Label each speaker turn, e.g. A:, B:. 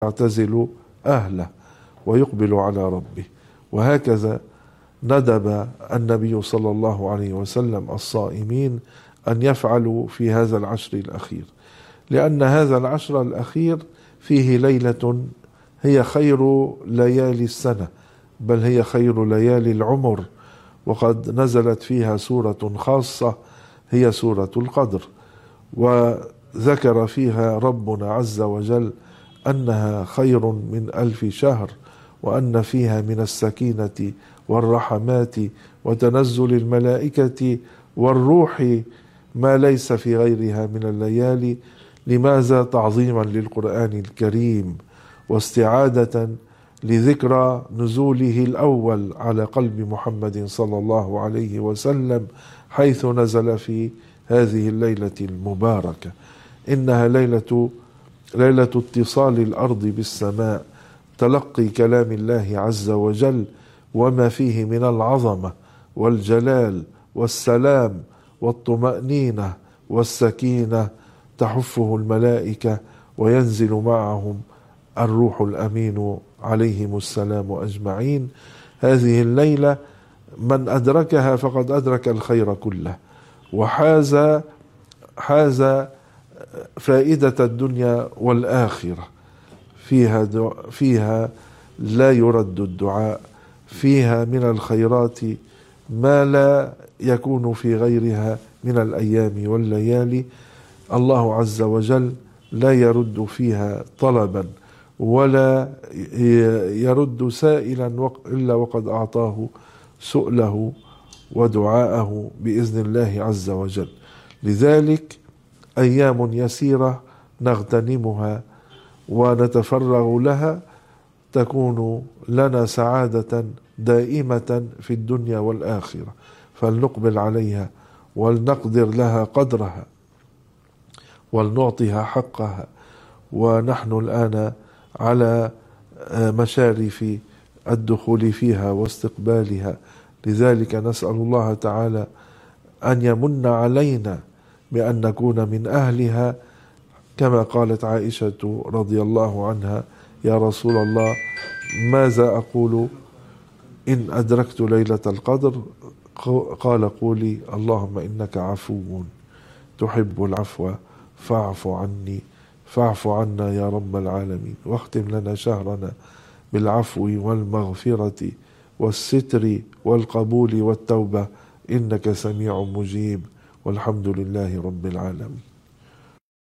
A: يعتزل أهله ويقبل على ربه. وهكذا ندب النبي صلى الله عليه وسلم الصائمين أن يفعلوا في هذا العشر الأخير، لأن هذا العشر الأخير فيه ليلة هي خير ليالي السنة، بل هي خير ليالي العمر، وقد نزلت فيها سورة خاصة هي سورة القدر، وذكر فيها ربنا عز وجل أنها خير من 1000 شهر، وأن فيها من السكينة والرحمات وتنزل الملائكة والروح ما ليس في غيرها من الليالي. لماذا؟ تعظيما للقرآن الكريم، واستعادة لذكرى نزوله الأول على قلب محمد صلى الله عليه وسلم، حيث نزل في هذه الليلة المباركة. إنها ليلة اتصال الأرض بالسماء، تلقي كلام الله عز وجل وما فيه من العظمة والجلال والسلام والطمأنينة والسكينة، تحفه الملائكة وينزل معهم الروح الأمين عليهم السلام أجمعين. هذه الليلة من أدركها فقد أدرك الخير كله، وحاز فائدة الدنيا والآخرة. فيها لا يرد الدعاء، فيها من الخيرات ما لا يكون في غيرها من الأيام والليالي. الله عز وجل لا يرد فيها طلبا ولا يرد سائلا إلا وقد أعطاه سؤله ودعاءه بإذن الله عز وجل. لذلك أيام يسيرة نغتنمها ونتفرغ لها، تكون لنا سعادة دائمة في الدنيا والآخرة، فلنقبل عليها ولنقدر لها قدرها ولنعطيها حقها. ونحن الآن على مشارف الدخول فيها واستقبالها، لذلك نسأل الله تعالى أن يمن علينا بأن نكون من أهلها، كما قالت عائشة رضي الله عنها: يا رسول الله ماذا أقول إن أدركت ليلة القدر؟ قال: قولي اللهم إنك عفو تحب العفو فاعف عنا يا رب العالمين، واختم لنا شهرنا بالعفو والمغفرة والستر والقبول والتوبة، إنك سميع مجيب، والحمد لله رب العالمين.